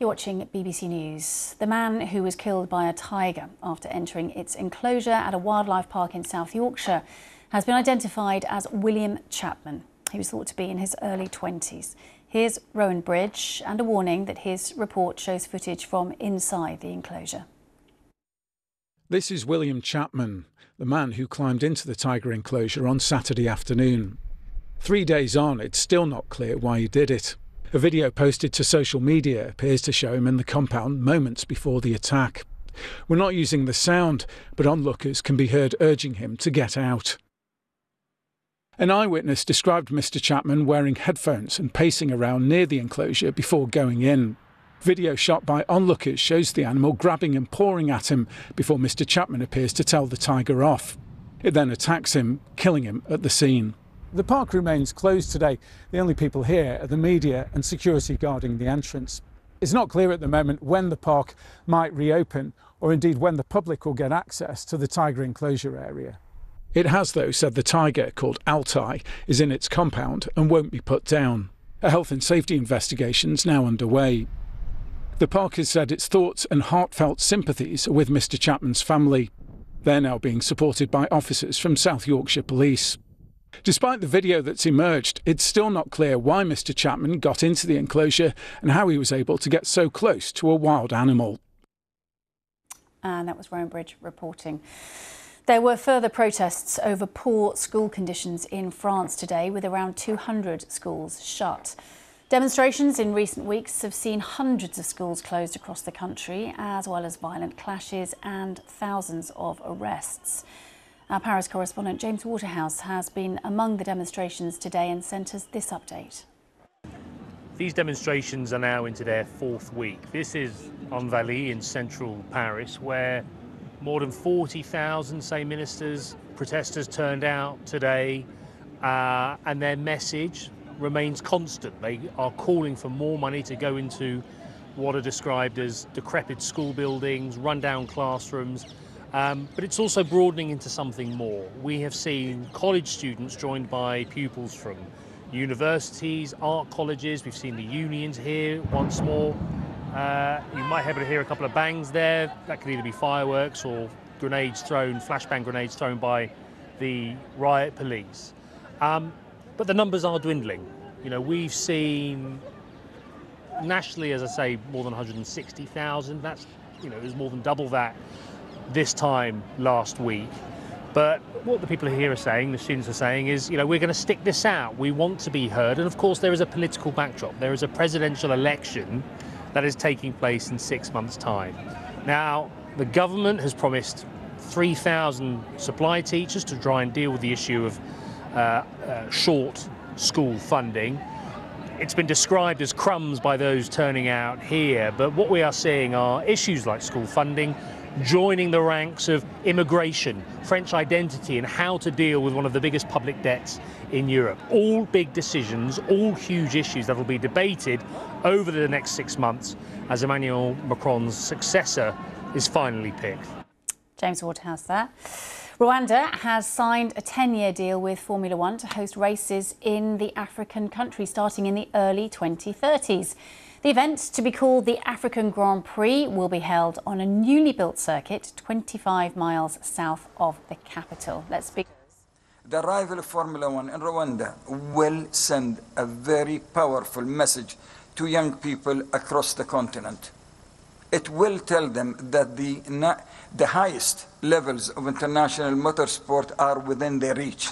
You're watching BBC News. The man who was killed by a tiger after entering its enclosure at a wildlife park in South Yorkshire has been identified as William Chapman. He was thought to be in his early 20s. Here's Rowan Bridge and a warning that his report shows footage from inside the enclosure. This is William Chapman, the man who climbed into the tiger enclosure on Saturday afternoon. 3 days on, it's still not clear why he did it. A video posted to social media appears to show him in the compound moments before the attack. We're not using the sound, but onlookers can be heard urging him to get out. An eyewitness described Mr. Chapman wearing headphones and pacing around near the enclosure before going in. Video shot by onlookers shows the animal grabbing and pawing at him before Mr. Chapman appears to tell the tiger off. It then attacks him, killing him at the scene. The park remains closed today. The only people here are the media and security guarding the entrance. It's not clear at the moment when the park might reopen or indeed when the public will get access to the tiger enclosure area. It has, though, said the tiger, called Altai, is in its compound and won't be put down. A health and safety investigation is now underway. The park has said its thoughts and heartfelt sympathies are with Mr. Chapman's family. They're now being supported by officers from South Yorkshire Police. Despite the video that's emerged, it's still not clear why Mr. Chapman got into the enclosure and how he was able to get so close to a wild animal. And that was Rowan Bridge reporting. There were further protests over poor school conditions in France today, with around 200 schools shut. Demonstrations in recent weeks have seen hundreds of schools closed across the country, as well as violent clashes and thousands of arrests. Our Paris correspondent James Waterhouse has been among the demonstrations today and sent us this update. These demonstrations are now into their fourth week. This is Envaly in central Paris, where more than 40,000, say, ministers, protesters turned out today, and their message remains constant. They are calling for more money to go into what are described as decrepit school buildings, rundown classrooms, but it's also broadening into something more. We have seen college students joined by pupils from universities, art colleges. We've seen the unions here once more. You might be able to hear a couple of bangs there. That could either be fireworks or grenades thrown, flashbang grenades thrown by the riot police. But the numbers are dwindling. You know, we've seen nationally, as I say, more than 160,000. That's, you know, there's more than double that this time last week. But what the people here are saying, the students are saying, is, you know, we're going to stick this out. We want to be heard. And of course, there is a political backdrop. There is a presidential election that is taking place in 6 months' time. Now, the government has promised 3,000 supply teachers to try and deal with the issue of short school funding. It's been described as crumbs by those turning out here, but what we are seeing are issues like school funding, joining the ranks of immigration, French identity, and how to deal with one of the biggest public debts in Europe. All big decisions, all huge issues that will be debated over the next 6 months as Emmanuel Macron's successor is finally picked. James Waterhouse there. Rwanda has signed a 10-year deal with Formula One to host races in the African country starting in the early 2030s. The event, to be called the African Grand Prix, will be held on a newly built circuit 25 miles south of the capital. Let's speak. The arrival of Formula One in Rwanda will send a very powerful message to young people across the continent. It will tell them that the highest levels of international motorsport are within their reach.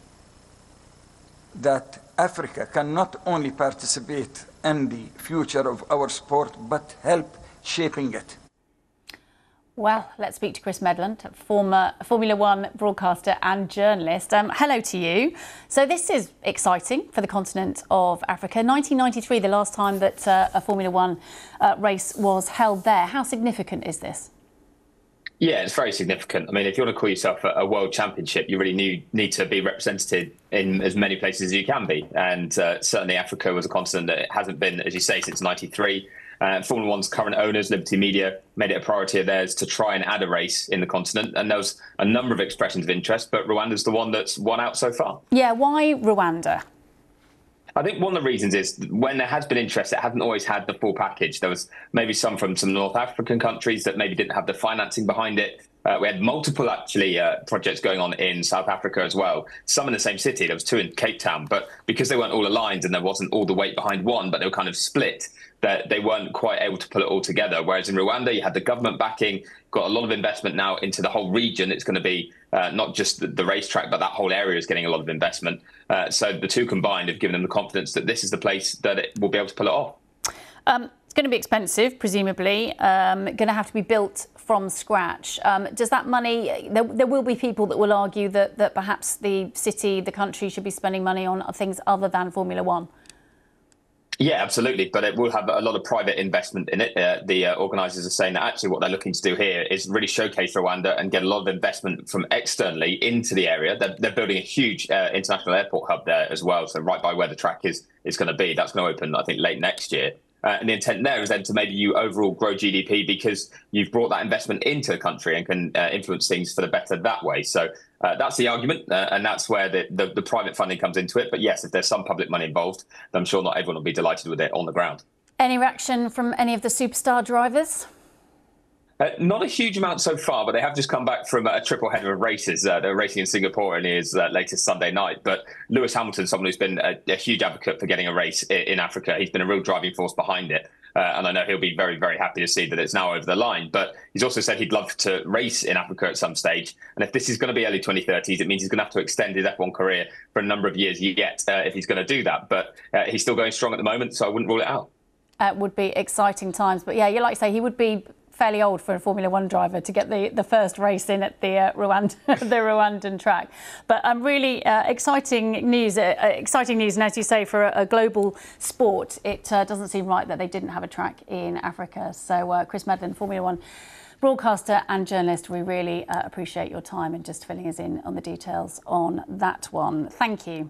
That Africa can not only participate in the future of our sport, but help shaping it. Well, let's speak to Chris Medland, former Formula One broadcaster and journalist. Hello to you. So this is exciting for the continent of Africa. 1993, the last time that a Formula One race was held there. How significant is this? Yeah, it's very significant. I mean, if you want to call yourself a world championship, you really need to be represented in as many places as you can be. And certainly Africa was a continent that hasn't been, as you say, since '93. Formula One's current owners, Liberty Media, made it a priority of theirs to try and add a race in the continent. And there was a number of expressions of interest, but Rwanda's the one that's won out so far. Yeah, why Rwanda? I think one of the reasons is when there has been interest, it hasn't always had the full package. There was maybe some from some North African countries that maybe didn't have the financing behind it. We had multiple, actually, projects going on in South Africa as well. Some in the same city. There was 2 in Cape Town. But because they weren't all aligned and there wasn't all the weight behind one, but they were kind of split, that they weren't quite able to pull it all together. Whereas in Rwanda, you had the government backing, got a lot of investment now into the whole region. It's going to be not just the racetrack, but that whole area is getting a lot of investment. So the two combined have given them the confidence that this is the place that it will be able to pull it off. It's going to be expensive, presumably, going to have to be built from scratch. Does that money, there will be people that will argue that perhaps the city, the country should be spending money on things other than Formula One? Yeah, absolutely. But it will have a lot of private investment in it. The organisers are saying that actually what they're looking to do here is really showcase Rwanda and get a lot of investment from externally into the area. They're building a huge international airport hub there as well. So right by where the track is going to be. That's going to open, I think, late next year. And the intent there is then to maybe you overall grow GDP because you've brought that investment into the country and can influence things for the better that way. So that's the argument, and that's where the private funding comes into it. But yes, if there's some public money involved, then I'm sure not everyone will be delighted with it on the ground. Any reaction from any of the superstar drivers? Not a huge amount so far, but they have just come back from a triple header of races. They were racing in Singapore in his latest Sunday night. But Lewis Hamilton, someone who's been a huge advocate for getting a race in Africa, he's been a real driving force behind it. And I know he'll be very, very happy to see that it's now over the line. But he's also said he'd love to race in Africa at some stage. And if this is going to be early 2030s, it means he's going to have to extend his F1 career for a number of years yet if he's going to do that. But he's still going strong at the moment, so I wouldn't rule it out. It would be exciting times. But yeah, you like to say, he would be fairly old for a Formula One driver to get the first race in at the Rwandan track. But really exciting news. And as you say, for a global sport, it doesn't seem right that they didn't have a track in Africa. So Chris Medland, Formula One broadcaster and journalist, we really appreciate your time and just filling us in on the details on that one. Thank you.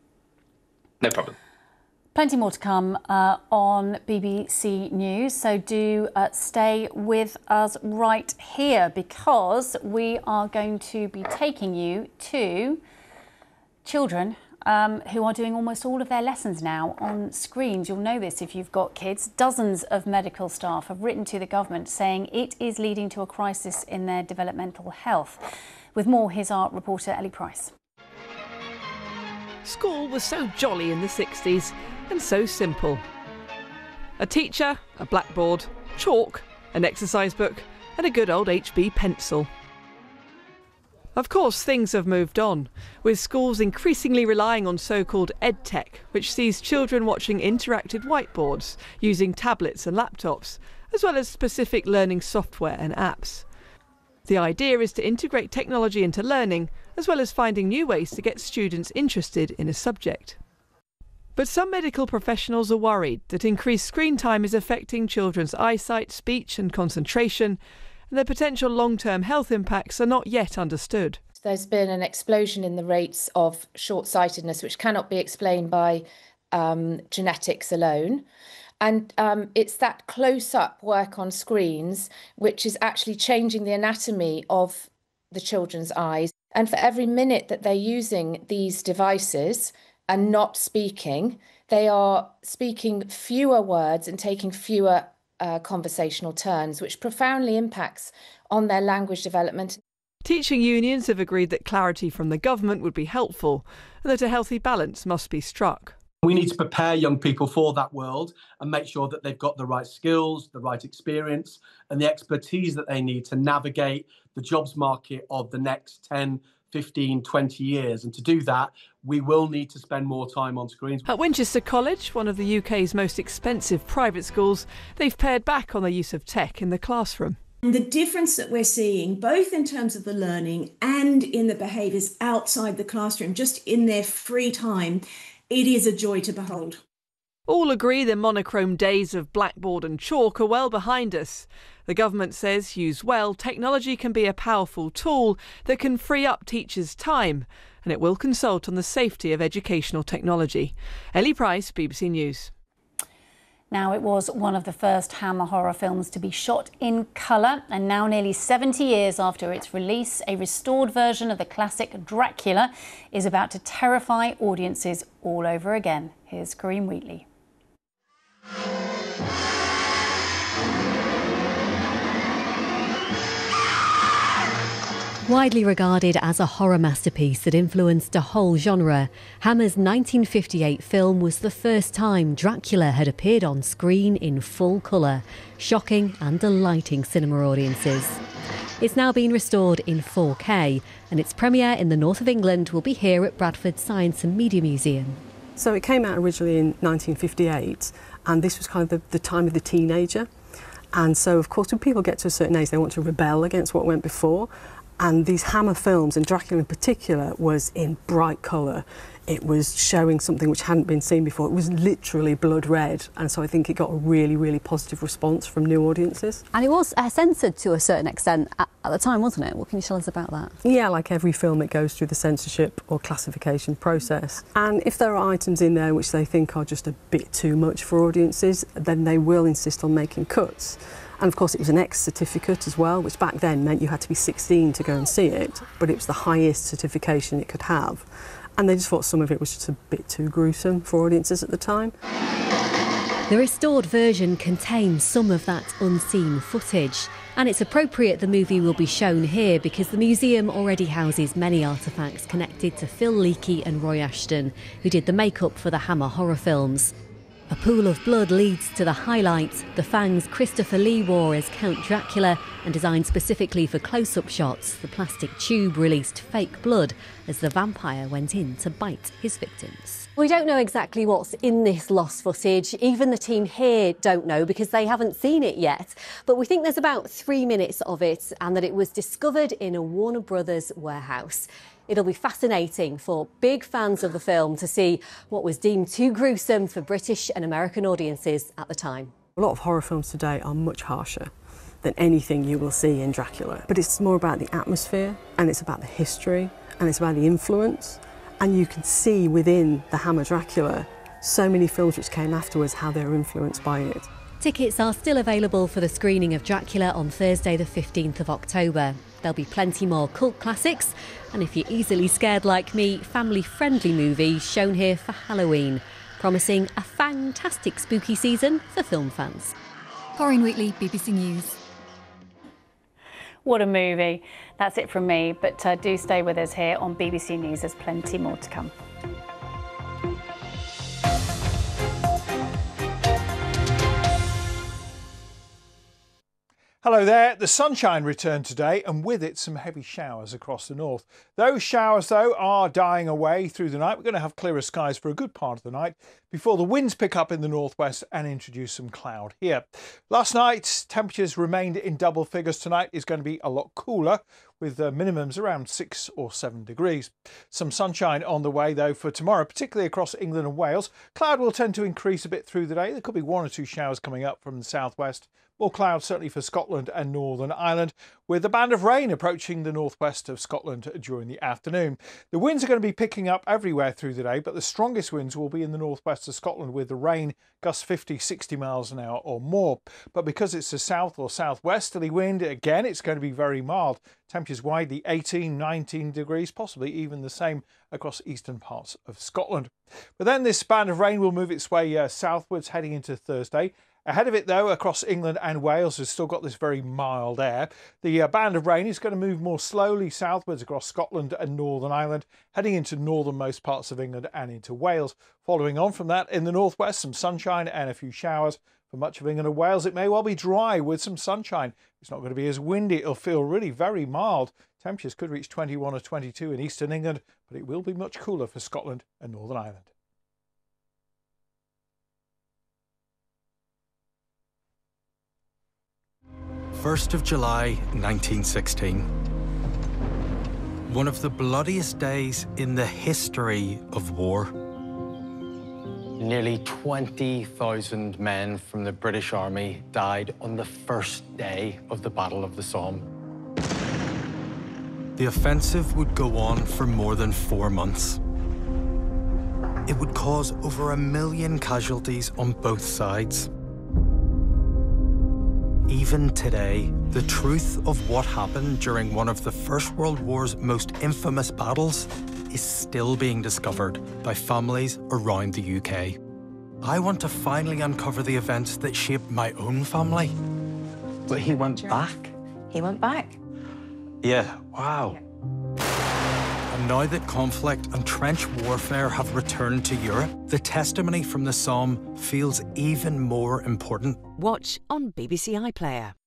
No problem. Plenty more to come on BBC News, so do stay with us right here because we are going to be taking you to children who are doing almost all of their lessons now on screens. You'll know this if you've got kids. Dozens of medical staff have written to the government saying it is leading to a crisis in their developmental health. With more, here's our reporter Ellie Price. School was so jolly in the 60s. And so simple. A teacher, a blackboard, chalk, an exercise book and a good old HB pencil. Of course, things have moved on, with schools increasingly relying on so-called EdTech, which sees children watching interactive whiteboards, using tablets and laptops, as well as specific learning software and apps. The idea is to integrate technology into learning, as well as finding new ways to get students interested in a subject. But some medical professionals are worried that increased screen time is affecting children's eyesight, speech and concentration, and their potential long-term health impacts are not yet understood. There's been an explosion in the rates of short-sightedness, which cannot be explained by genetics alone. And it's that close-up work on screens which is actually changing the anatomy of the children's eyes. And for every minute that they're using these devices and not speaking, they are speaking fewer words and taking fewer conversational turns, which profoundly impacts on their language development. Teaching unions have agreed that clarity from the government would be helpful and that a healthy balance must be struck. We need to prepare young people for that world and make sure that they've got the right skills, the right experience and the expertise that they need to navigate the jobs market of the next 10, 15, 20 years. And to do that, we will need to spend more time on screens. At Winchester College, one of the UK's most expensive private schools, they've pared back on the use of tech in the classroom. The difference that we're seeing, both in terms of the learning and in the behaviours outside the classroom, just in their free time, it is a joy to behold. All agree the monochrome days of blackboard and chalk are well behind us. The government says, used well, technology can be a powerful tool that can free up teachers' time, and it will consult on the safety of educational technology. Ellie Price, BBC News. Now, it was one of the first Hammer horror films to be shot in colour, and now nearly 70 years after its release, a restored version of the classic Dracula is about to terrify audiences all over again. Here's Corinne Wheatley. Widely regarded as a horror masterpiece that influenced a whole genre, Hammer's 1958 film was the first time Dracula had appeared on screen in full colour, shocking and delighting cinema audiences. It's now been restored in 4K, and its premiere in the north of England will be here at Bradford Science and Media Museum. So it came out originally in 1958, and this was kind of the time of the teenager. And so, of course, when people get to a certain age, they want to rebel against what went before. And these Hammer films, and Dracula in particular, was in bright colour. It was showing something which hadn't been seen before. It was literally blood red, and so I think it got a really, really positive response from new audiences. And it was censored to a certain extent at the time, wasn't it? What can you tell us about that? Yeah, like every film, it goes through the censorship or classification process. And if there are items in there which they think are just a bit too much for audiences, then they will insist on making cuts. And of course it was an X certificate as well, which back then meant you had to be 16 to go and see it, but it was the highest certification it could have. And they just thought some of it was just a bit too gruesome for audiences at the time. The restored version contains some of that unseen footage, and it's appropriate the movie will be shown here because the museum already houses many artefacts connected to Phil Leakey and Roy Ashton, who did the makeup for the Hammer horror films. A pool of blood leads to the highlight, the fangs Christopher Lee wore as Count Dracula, and designed specifically for close-up shots, the plastic tube released fake blood as the vampire went in to bite his victims. We don't know exactly what's in this lost footage. Even the team here don't know because they haven't seen it yet. But we think there's about 3 minutes of it and that it was discovered in a Warner Brothers warehouse. It'll be fascinating for big fans of the film to see what was deemed too gruesome for British and American audiences at the time. A lot of horror films today are much harsher than anything you will see in Dracula. But it's more about the atmosphere, and it's about the history, and it's about the influence. And you can see within the Hammer Dracula so many films which came afterwards how they were influenced by it. Tickets are still available for the screening of Dracula on Thursday the 15th of October. There'll be plenty more cult classics, and if you're easily scared like me, family-friendly movies shown here for Halloween, promising a fantastic spooky season for film fans. Corinne Wheatley, BBC News. What a movie. That's it from me, but do stay with us here on BBC News. There's plenty more to come. Hello there. The sunshine returned today, and with it some heavy showers across the north. Those showers, though, are dying away through the night. We're going to have clearer skies for a good part of the night before the winds pick up in the northwest and introduce some cloud here. Last night, temperatures remained in double figures. Tonight is going to be a lot cooler, with minimums around 6 or 7 degrees. Some sunshine on the way, though, for tomorrow, particularly across England and Wales. Cloud will tend to increase a bit through the day. There could be 1 or 2 showers coming up from the southwest. More clouds certainly for Scotland and Northern Ireland, with a band of rain approaching the northwest of Scotland during the afternoon. The winds are going to be picking up everywhere through the day, but the strongest winds will be in the northwest of Scotland, with the rain gusts 50-60 miles an hour or more. But because it's a south or southwesterly wind, again, it's going to be very mild. Temperatures widely 18-19 degrees, possibly even the same across eastern parts of Scotland. But then this band of rain will move its way southwards heading into Thursday. Ahead of it, though, across England and Wales, has still got this very mild air. The band of rain is going to move more slowly southwards across Scotland and Northern Ireland, heading into northernmost parts of England and into Wales. Following on from that, in the northwest, some sunshine and a few showers. For much of England and Wales, it may well be dry with some sunshine. It's not going to be as windy. It'll feel really very mild. Temperatures could reach 21 or 22 in eastern England, but it will be much cooler for Scotland and Northern Ireland. First of July 1916. One of the bloodiest days in the history of war. Nearly 20,000 men from the British Army died on the first day of the Battle of the Somme. The offensive would go on for more than 4 months. It would cause over 1 million casualties on both sides. even today, the truth of what happened during one of the First World War's most infamous battles is still being discovered by families around the UK. I want to finally uncover the events that shaped my own family. But he went back? He went back? Yeah, wow. And now that conflict and trench warfare have returned to Europe, the testimony from the Somme feels even more important. Watch on BBC iPlayer.